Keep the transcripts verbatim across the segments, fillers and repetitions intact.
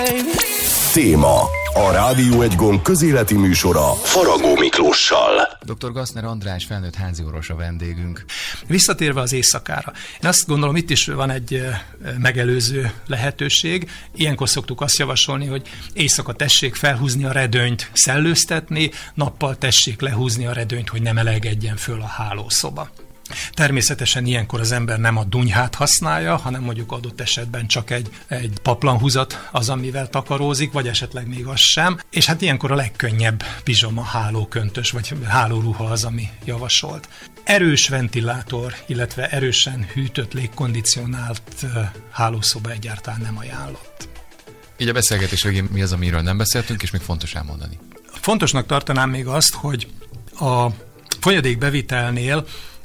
Téma. A Rádió egy gomb közéleti műsora Faragó Miklóssal. doktor Gassner András, felnőtt háziorvos a vendégünk. Visszatérve az éjszakára. Én azt gondolom, itt is van egy megelőző lehetőség. Ilyenkor szoktuk azt javasolni, hogy éjszaka tessék felhúzni a redőnyt, szellőztetni, nappal tessék lehúzni a redőnyt, hogy ne melegedjen föl a hálószoba. Természetesen ilyenkor az ember nem a dunyhát használja, hanem mondjuk adott esetben csak egy, egy paplanhúzat az, amivel takarózik, vagy esetleg még az sem. És hát ilyenkor a legkönnyebb pizsoma hálóköntös, vagy hálóruha az, ami javasolt. Erős ventilátor, illetve erősen hűtött, légkondicionált hálószoba egyáltalán nem ajánlott. Így a beszélgetés végén mi az, amiről nem beszéltünk, és még fontos elmondani? Fontosnak tartanám még azt, hogy a folyadékbevitelnél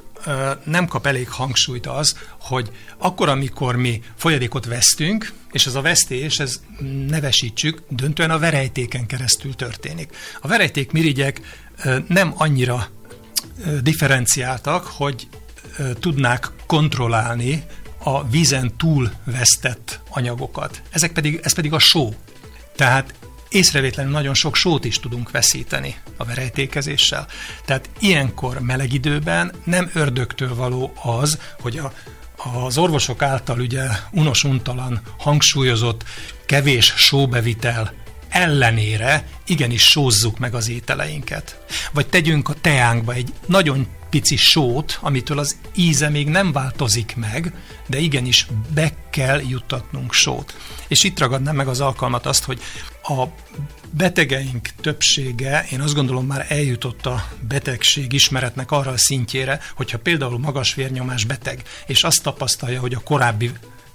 nem kap elég hangsúlyt az, hogy akkor, amikor mi folyadékot vesztünk, és ez a vesztés, ez ne vesítsük, döntően a verejtéken keresztül történik. A verejtékmirigyek nem annyira differenciáltak, hogy tudnák kontrollálni a vízen túl vesztett anyagokat. Ezek pedig, ez pedig a só. Tehát észrevétlenül nagyon sok sót is tudunk veszíteni a verejtékezéssel. Tehát ilyenkor meleg időben nem ördögtől való az, hogy a, az orvosok által ugye unos-untalan hangsúlyozott kevés sóbevitel ellenére igenis sózzuk meg az ételeinket. Vagy tegyünk a teánkba egy nagyon pici sót, amitől az íze még nem változik meg, de igenis be kell juttatnunk sót. És itt ragadnám meg az alkalmat azt, hogy a betegeink többsége, én azt gondolom már eljutott a betegség ismeretnek arra a szintjére, hogyha például magas vérnyomás beteg, és azt tapasztalja, hogy a korábbi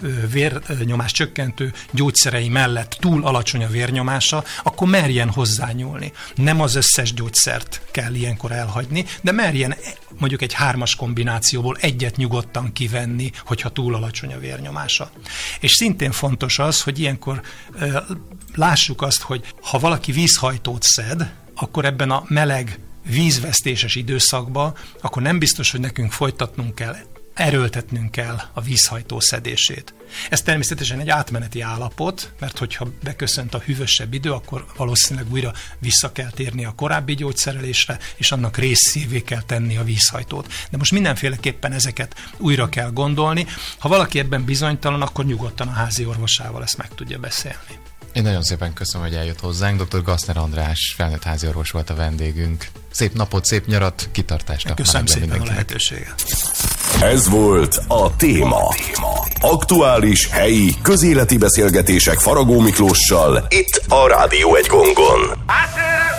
vérnyomás csökkentő gyógyszerei mellett túl alacsony a vérnyomása, akkor merjen hozzányúlni. Nem az összes gyógyszert kell ilyenkor elhagyni, de merjen mondjuk egy hármas kombinációból egyet nyugodtan kivenni, hogyha túl alacsony a vérnyomása. És szintén fontos az, hogy ilyenkor ö, lássuk azt, hogy ha valaki vízhajtót szed, akkor ebben a meleg vízvesztéses időszakban, akkor nem biztos, hogy nekünk folytatnunk kell, erőltetnünk kell a vízhajtó szedését. Ez természetesen egy átmeneti állapot, mert hogyha beköszönt a hűvösebb idő, akkor valószínűleg újra vissza kell térni a korábbi gyógyszerelésre, és annak részévé kell tenni a vízhajtót. De most mindenféleképpen ezeket újra kell gondolni. Ha valaki ebben bizonytalan, akkor nyugodtan a házi orvosával ezt meg tudja beszélni. Én nagyon szépen köszönöm, hogy eljött hozzánk. doktor Gassner András, felnőtt háziorvos volt a vendégünk. Szép napot, szép nyarat, kitartást. Köszönöm szépen a lehetőséget. Ez volt a Téma. Aktuális, helyi, közéleti beszélgetések Faragó Miklóssal itt a Rádió egy gongon.